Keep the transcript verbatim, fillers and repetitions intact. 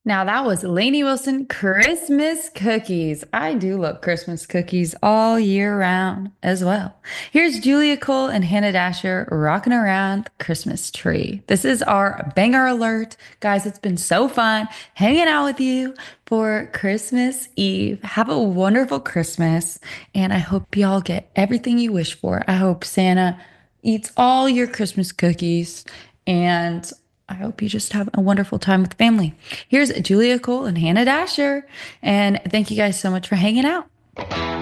Now that was Lainey Wilson, Christmas cookies. I do love Christmas cookies all year round as well. Here's Julia Cole and Hannah Dasher rocking around the Christmas tree. This is our banger alert. Guys, it's been so fun hanging out with you for Christmas Eve. Have a wonderful Christmas, and I hope y'all get everything you wish for. I hope Santa eats all your Christmas cookies, and I hope you just have a wonderful time with family. Here's Julia Cole and Hannah Dasher. And thank you guys so much for hanging out.